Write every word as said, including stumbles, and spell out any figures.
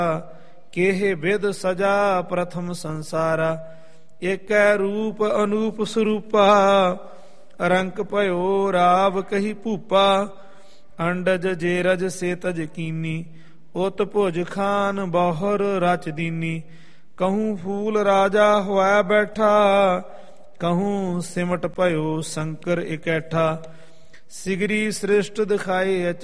केहे विद सजा प्रथम संसारा। एकै रूप अनूप स्वरूपा रंक भयो राव कही भूपा। अंडज जेरज से तज कीनी उत भुज खान बहुर रच दीनी। कहूँ फूल राजा हुआ बैठा कहूँ सिमट भयो शंकर इकैठा। सिगरी सृष्ट दिखाए